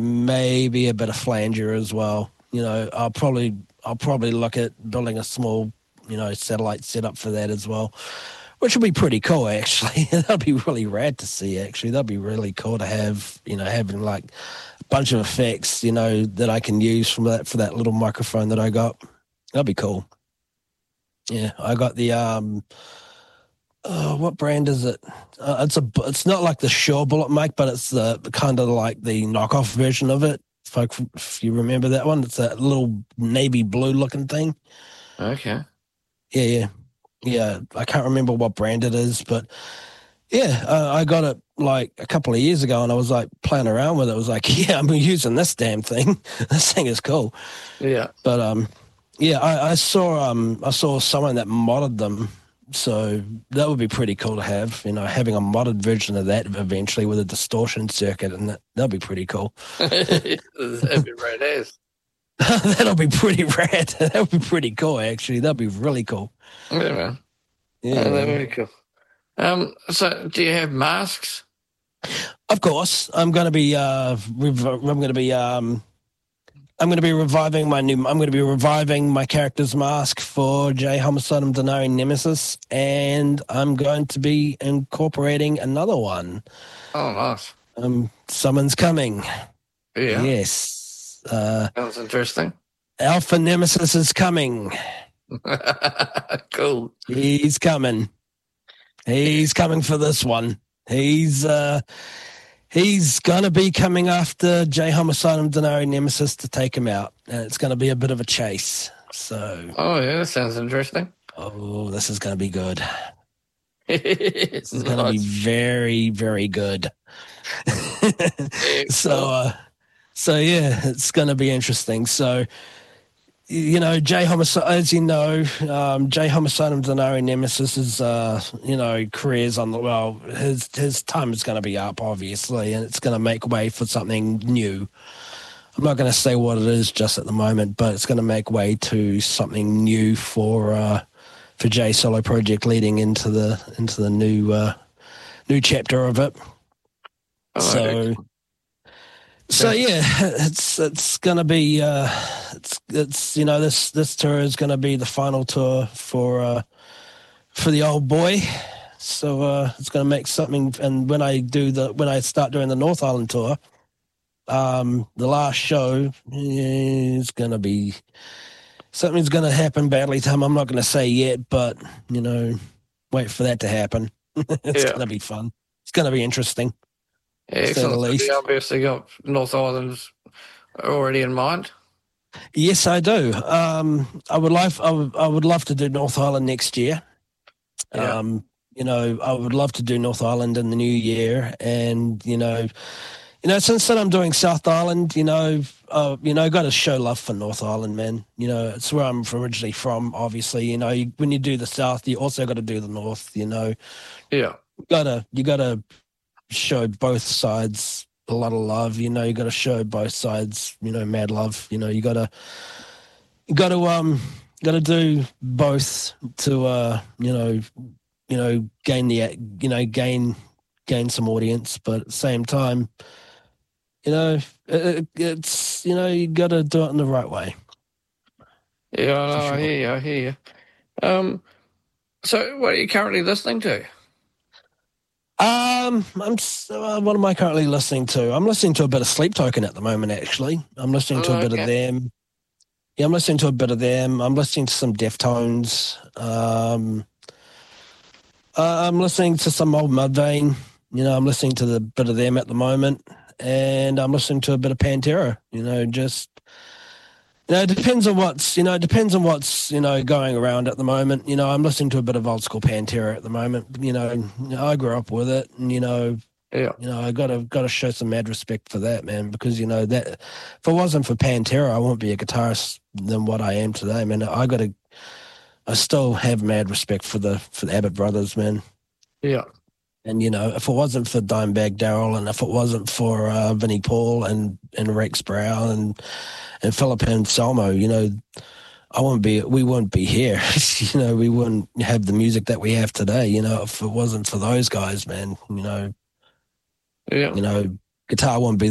maybe a bit of flanger as well. I'll probably look at building a small, satellite setup for that as well, which would be pretty cool actually. That'd be really rad to see actually. That'd be really cool to have, having like a bunch of effects, that I can use for that little microphone that I got. That'd be cool. Yeah, I got the what brand is it? It's not like the Shure Bullet mic, but it's the kind of like the knockoff version of it. If you remember that one, it's that little navy blue looking thing. Okay. Yeah. I can't remember what brand it is, but yeah, I got it like a couple of years ago, and I was like playing around with it. I was like, yeah, I'm using this damn thing. This thing is cool. Yeah. But yeah, I saw someone that modded them. So that would be pretty cool to have, having a modded version of that eventually with a distortion circuit, and that'll be pretty cool. That'd be rad as. That'll be pretty rad. That would be pretty cool, actually. That'd be really cool. Yeah, man. Yeah, that'd be cool. So do you have masks? Of course, I'm going to be. I'm going to be reviving my character's mask for J Homicidum Denari Nemesis, and I'm going to be incorporating another one. Oh, nice. Someone's coming. Yeah. Yes. Sounds interesting. Alpha Nemesis is coming. Cool. He's coming. He's coming for this one. He's going to be coming after J Homicidum Denari Nemesis to take him out. And it's going to be a bit of a chase. So. Oh, yeah, that sounds interesting. Oh, this is going to be good. This is going to be very, very good. So yeah, it's going to be interesting. So, J Homicidum, as you know, J Homicidum Denari Nemesis is, careers on his time is going to be up, obviously, and it's going to make way for something new. I'm not going to say what it is just at the moment, but it's going to make way to something new for J Solo Project leading into the new chapter of it. Oh, So yeah, it's gonna be this tour is gonna be the final tour for the old boy. So it's gonna make something. And when I start doing the North Island tour, the last show is gonna be something's gonna happen badly to him. I'm not gonna say yet, but wait for that to happen. It's gonna be fun. It's gonna be interesting. Excellent. So you obviously got North Islands already in mind. Yes, I do. I would love to do North Island next year. Yeah. I would love to do North Island in the new year, and since then I'm doing South Island. Got to show love for North Island, man. It's where I'm originally from. Obviously, when you do the South, you also got to do the North. Yeah. You gotta show both sides a lot of love. You got to show both sides, mad love. You got to do both to gain some audience, but at the same time, it's you got to do it in the right way. Yeah, sure. I hear you. So what are you currently listening to? What am I currently listening to? I'm listening to a bit of Sleep Token at the moment, actually. I'm listening to a bit of them. Yeah, I'm listening to a bit of them. I'm listening to some Deftones. I'm listening to some old Mudvayne. I'm listening to the bit of them at the moment. And I'm listening to a bit of Pantera. It depends on what's going around at the moment. I'm listening to a bit of old school Pantera at the moment. I grew up with it, and I got to show some mad respect for that, man. Because that if it wasn't for Pantera, I wouldn't be a guitarist than what I am today, man. I still have mad respect for the Abbott brothers, man. Yeah. And if it wasn't for Dimebag Darrell, and if it wasn't for Vinnie Paul and Rex Brown and Philip Anselmo, we wouldn't be here. We wouldn't have the music that we have today. If it wasn't for those guys, man. Yeah. Guitar wouldn't be